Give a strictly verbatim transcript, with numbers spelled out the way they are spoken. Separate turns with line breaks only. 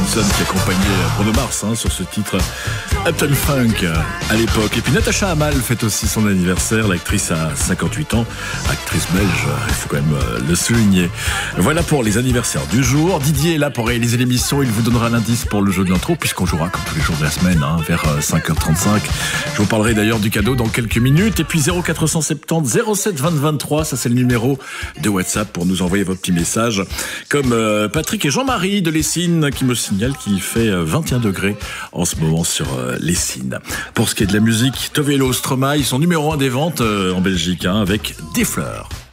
Johnson qui accompagnait Bruno Mars hein, sur ce titre Uptown Funk à l'époque. Et puis Natacha Hamel fête aussi son anniversaire. L'actrice a cinquante-huit ans, actrice belge, il faut quand même le souligner. Voilà pour les anniversaires du jour. Didier est là pour réaliser l'émission. Il vous donnera l'indice pour le jeu de l'intro puisqu'on jouera comme tous les jours de la semaine hein, vers cinq heures trente-cinq. Je vous parlerai d'ailleurs du cadeau dans quelques minutes. Et puis zéro quatre cent soixante-dix zéro sept vingt vingt-trois, ça c'est le numéro de WhatsApp pour nous envoyer vos petits messages. Comme euh, Patrick et Jean-Marie de Lessines qui me signalent qu'il fait vingt et un degrés en ce moment sur euh, Lessines. Pour ce qui est de la musique, Tove Lo Stromae, son numéro un des ventes euh, en Belgique hein, avec Des fleurs.